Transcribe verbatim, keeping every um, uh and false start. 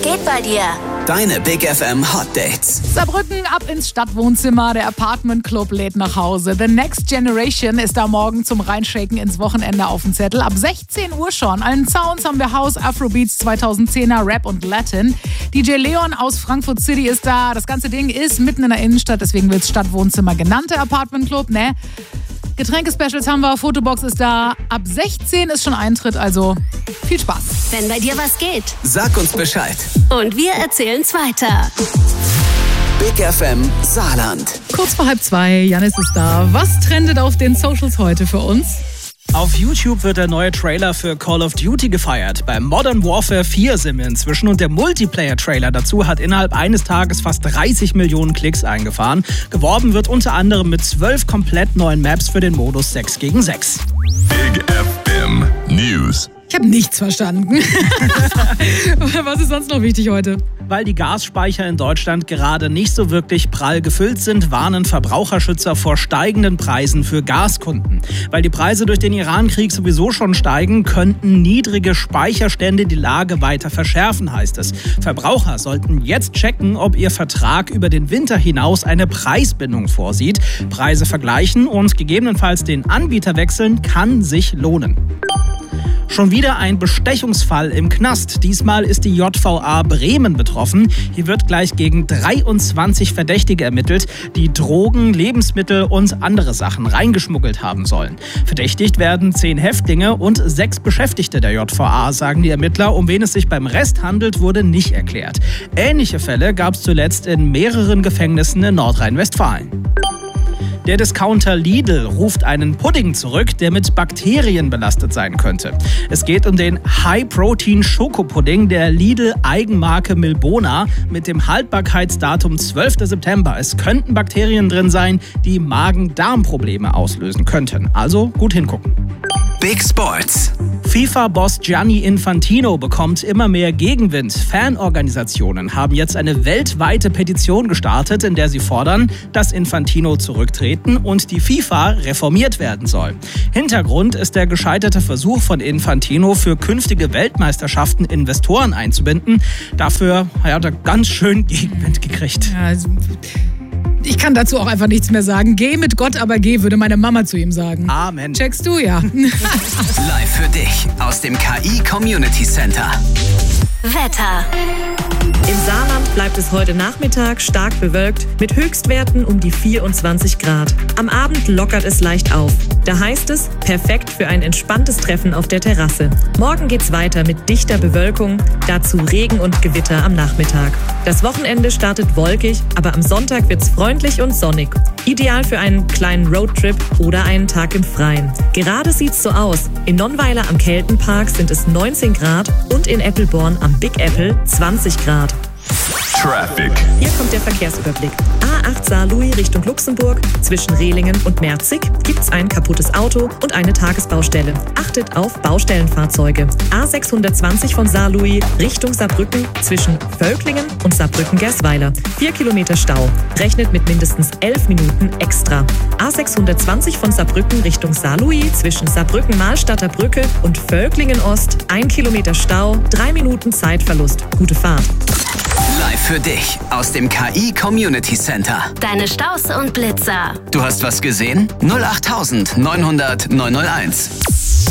geht bei dir? Deine Big F M Hot Dates. Saarbrücken ab ins Stadtwohnzimmer. Der Apartment Club lädt nach Hause. The Next Generation ist da morgen zum Reinshaken ins Wochenende auf dem Zettel. Ab sechzehn Uhr schon. Allen Sounds haben wir House, Afrobeats, zweitausendzehner, Rap und Latin. D J Leon aus Frankfurt City ist da. Das ganze Ding ist mitten in der Innenstadt, deswegen wird es Stadtwohnzimmer genannt, der Apartment Club, ne? Getränke-Specials haben wir, Fotobox ist da. Ab sechzehn ist schon Eintritt, also viel Spaß. Wenn bei dir was geht, Sag uns Bescheid. und wir erzählen's weiter. Big F M Saarland. Kurz vor halb zwei, Janis ist da. Was trendet auf den Socials heute für uns? Auf YouTube wird der neue Trailer für Call of Duty gefeiert. Bei Modern Warfare vier sind wir inzwischen und der Multiplayer-Trailer dazu hat innerhalb eines Tages fast dreißig Millionen Klicks eingefahren. Geworben wird unter anderem mit zwölf komplett neuen Maps für den Modus sechs gegen sechs. Big F M News. Ich habe nichts verstanden. Was ist sonst noch wichtig heute? Weil die Gasspeicher in Deutschland gerade nicht so wirklich prall gefüllt sind, warnen Verbraucherschützer vor steigenden Preisen für Gaskunden. Weil die Preise durch den Iran-Krieg sowieso schon steigen, könnten niedrige Speicherstände die Lage weiter verschärfen, heißt es. Verbraucher sollten jetzt checken, ob ihr Vertrag über den Winter hinaus eine Preisbindung vorsieht. Preise vergleichen und gegebenenfalls den Anbieter wechseln kann sich lohnen. Schon wieder ein Bestechungsfall im Knast. Diesmal ist die J V A Bremen betroffen. Hier wird gleich gegen dreiundzwanzig Verdächtige ermittelt, die Drogen, Lebensmittel und andere Sachen reingeschmuggelt haben sollen. Verdächtigt werden zehn Häftlinge und sechs Beschäftigte der J V A, sagen die Ermittler. Um wen es sich beim Rest handelt, wurde nicht erklärt. Ähnliche Fälle gab es zuletzt in mehreren Gefängnissen in Nordrhein-Westfalen. Der Discounter Lidl ruft einen Pudding zurück, der mit Bakterien belastet sein könnte. Es geht um den High-Protein-Schokopudding der Lidl-Eigenmarke Milbona mit dem Haltbarkeitsdatum zwölfter September. Es könnten Bakterien drin sein, die Magen-Darm-Probleme auslösen könnten. Also gut hingucken. Big Sports. FIFA-Boss Gianni Infantino bekommt immer mehr Gegenwind. Fanorganisationen haben jetzt eine weltweite Petition gestartet, in der sie fordern, dass Infantino zurücktreten und die FIFA reformiert werden soll. Hintergrund ist der gescheiterte Versuch von Infantino, für künftige Weltmeisterschaften Investoren einzubinden. Dafür hat er ganz schön Gegenwind gekriegt. Ja, also ich kann dazu auch einfach nichts mehr sagen. Geh mit Gott, aber geh, würde meine Mama zu ihm sagen. Amen. Checkst du, ja. Live für dich aus dem K I Community Center. Wetter. Im Saarland bleibt es heute Nachmittag stark bewölkt mit Höchstwerten um die vierundzwanzig Grad. Am Abend lockert es leicht auf. Da heißt es, perfekt für ein entspanntes Treffen auf der Terrasse. Morgen geht's weiter mit dichter Bewölkung, dazu Regen und Gewitter am Nachmittag. Das Wochenende startet wolkig, aber am Sonntag wird's freundlich und sonnig. Ideal für einen kleinen Roadtrip oder einen Tag im Freien. Gerade sieht's so aus. In Nonnweiler am Keltenpark sind es neunzehn Grad und in Eppelborn am Big Apple zwanzig Grad. Traffic. Hier kommt der Verkehrsüberblick. A acht Saarlouis Richtung Luxemburg. Zwischen Rehlingen und Merzig gibt's ein kaputtes Auto und eine Tagesbaustelle. Achtet auf Baustellenfahrzeuge. A sechshundertzwanzig von Saarlouis Richtung Saarbrücken zwischen Völklingen und Saarbrücken-Gersweiler. Vier Kilometer Stau. Rechnet mit mindestens elf Minuten extra. A sechshundertzwanzig von Saarbrücken Richtung Saarlouis zwischen Saarbrücken-Mahlstadter Brücke und Völklingen-Ost. Ein Kilometer Stau, drei Minuten Zeitverlust. Gute Fahrt. Live für dich aus dem K I Community Center. Deine Staus und Blitzer. Du hast was gesehen? null acht neunhundert neunhunderт neunhunderteins.